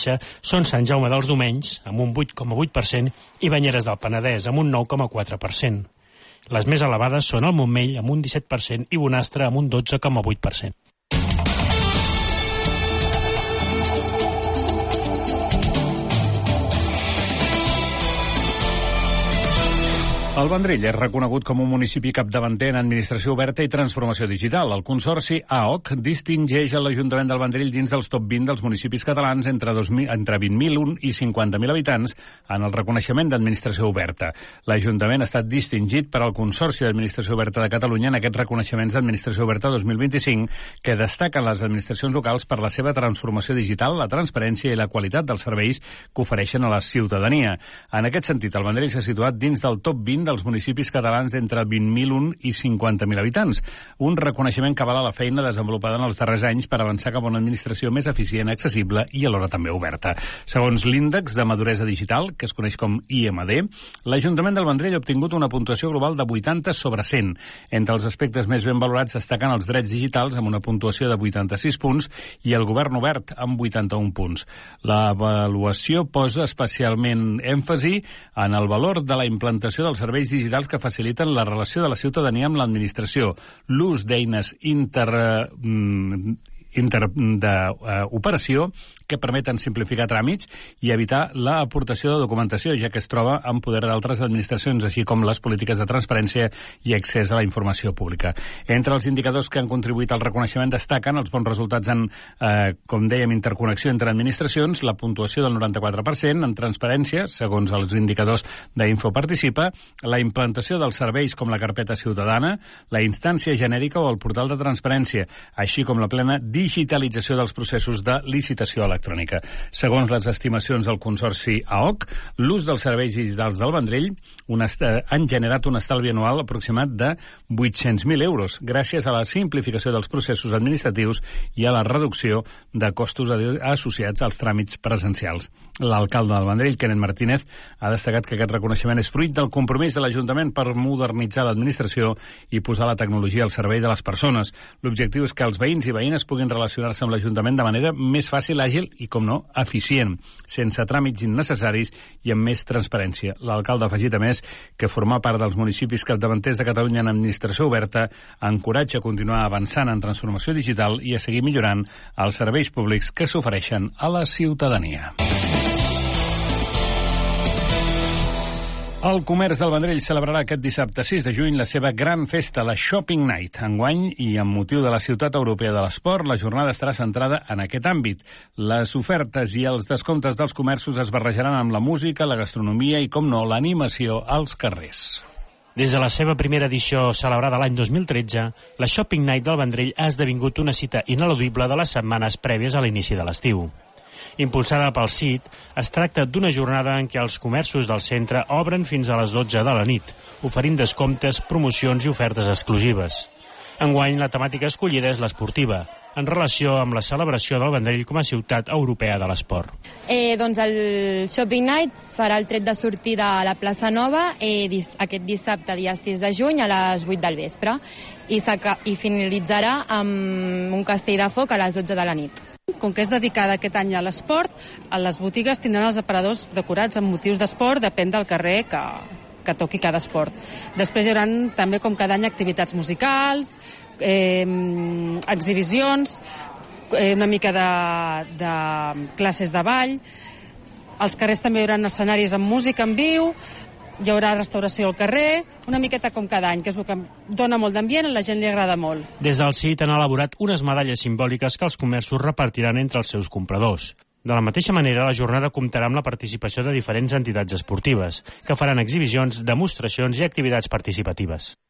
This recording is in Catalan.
baixa són Sant Jaume dels Domenys, amb un 8,8%, i Banyeres del Penedès, amb un 9,4%. Les més elevades són el Montmell, amb un 17%, i Bonastre, amb un 12,8%. El Vendrell és reconegut com un municipi capdavanter en administració oberta i transformació digital. El consorci AOC distingeix l'Ajuntament del Vendrell dins dels top 20 dels municipis catalans entre 20.001 i 50.000 habitants en el reconeixement d'administració oberta. L'Ajuntament ha estat distingit per al Consorci d'Administració Oberta de Catalunya en aquests reconeixements d'administració oberta 2025, que destaquen les administracions locals per la seva transformació digital, la transparència i la qualitat dels serveis que ofereixen a la ciutadania. En aquest sentit, el Vendrell s'ha situat dins del top 20 dels municipis catalans d'entre 20.001 i 50.000 habitants. Un reconeixement que avala la feina desenvolupada en els darrers anys per avançar cap a una administració més eficient, accessible i alhora també oberta. Segons l'índex de maduresa digital, que es coneix com IMD, l'Ajuntament del Vendrell ha obtingut una puntuació global de 80 sobre 100. Entre els aspectes més ben valorats destaquen els drets digitals amb una puntuació de 86 punts i el govern obert amb 81 punts. L'avaluació posa especialment èmfasi en el valor de la implantació dels serveis digitals que faciliten la relació de la ciutadania amb l'administració, l'ús d'eines d'operació que permeten simplificar tràmits i evitar l'aportació de documentació, ja que es troba en poder d'altres administracions, així com les polítiques de transparència i accés a la informació pública. Entre els indicadors que han contribuït al reconeixement destaquen els bons resultats en, com dèiem, interconnexió entre administracions, la puntuació del 94%, en transparència, segons els indicadors d'Info Participa, la implantació dels serveis com la carpeta ciutadana, la instància genèrica o el portal de transparència, així com la plena digitalització dels processos de licitació electrònica. Segons les estimacions del Consorci AOC, l'ús dels serveis digitals del Vendrell han generat un estalvi anual aproximat de 800.000 euros, gràcies a la simplificació dels processos administratius i a la reducció de costos associats als tràmits presencials. L'alcalde del Vendrell, Kenneth Martínez, ha destacat que aquest reconeixement és fruit del compromís de l'Ajuntament per modernitzar l'administració i posar la tecnologia al servei de les persones. L'objectiu és que els veïns i veïnes puguin relacionar-se amb l'Ajuntament de manera més fàcil, àgil i, com no, eficient, sense tràmits innecessaris i amb més transparència. L'alcalde ha afegit, a més, que formar part dels municipis capdavanters de Catalunya en administració oberta encoratja a continuar avançant en transformació digital i a seguir millorant els serveis públics que s'ofereixen a la ciutadania. El comerç del Vendrell celebrarà aquest dissabte 6 de juny la seva gran festa, la Shopping Night. Enguany, i amb motiu de la Ciutat Europea de l'Esport, la jornada estarà centrada en aquest àmbit. Les ofertes i els descomptes dels comerços es barrejaran amb la música, la gastronomia i, com no, l'animació als carrers. Des de la seva primera edició, celebrada l'any 2013, la Shopping Night del Vendrell ha esdevingut una cita ineludible de les setmanes prèvies a l'inici de l'estiu. Impulsada pel CIT, es tracta d'una jornada en què els comerços del centre obren fins a les 12 de la nit, oferint descomptes, promocions i ofertes exclusives. Enguany, la temàtica escollida és l'esportiva, en relació amb la celebració del Vendrell com a ciutat europea de l'esport. Doncs el Shopping Night farà el tret de sortida a la plaça Nova aquest dissabte, dia 6 de juny, a les 8 del vespre, i finalitzarà amb un castell de foc a les 12 de la nit. Com que és dedicada aquest any a l'esport, a les botigues tindran els aparadors decorats amb motius d'esport, depèn del carrer que toqui cada esport. Després hi haurà també, com cada any, activitats musicals, exhibicions, una mica de classes de ball. Als carrers també hi haurà escenaris amb música en viu, hi haurà restauració al carrer, una miqueta com cada any, que és el que dona molt d'ambient, a la gent li agrada molt. Des del CIT han elaborat unes medalles simbòliques que els comerços repartiran entre els seus compradors. De la mateixa manera, la jornada comptarà amb la participació de diferents entitats esportives, que faran exhibicions, demostracions i activitats participatives.